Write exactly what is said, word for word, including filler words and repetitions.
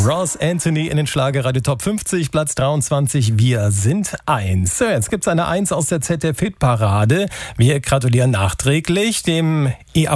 Ross Anthony in den Schlagerradio Top fünfzig, Platz dreiundzwanzig. Wir sind eins. So, jetzt gibt's eine Eins aus der Z D F-Hitparade. Wir gratulieren nachträglich dem E